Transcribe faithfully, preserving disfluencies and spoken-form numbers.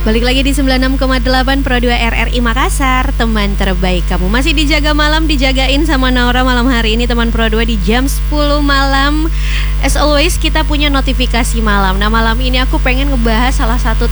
Balik lagi di sembilan puluh enam koma delapan Pro dua R R I Makassar, teman terbaik kamu. Masih dijaga malam, dijagain sama Naura malam hari ini teman Pro dua di jam sepuluh malam. As always kita punya notifikasi malam. Nah malam ini aku pengen ngebahas salah satu